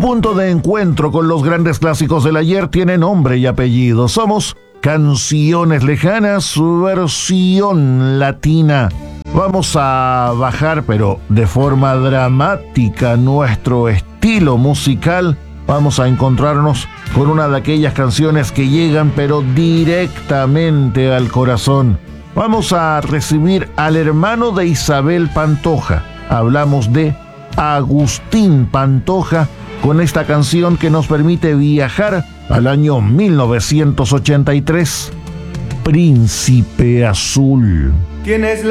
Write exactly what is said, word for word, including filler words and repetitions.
punto de encuentro con los grandes clásicos del ayer tiene nombre y apellido. Somos Canciones Lejanas, versión latina. Vamos a bajar, pero de forma dramática, nuestro estilo musical. Vamos a encontrarnos con una de aquellas canciones que llegan, pero directamente al corazón. Vamos a recibir al hermano de Isabel Pantoja. Hablamos de Agustín Pantoja, con esta canción que nos permite viajar al año mil novecientos ochenta y tres, Príncipe Azul. Tienes la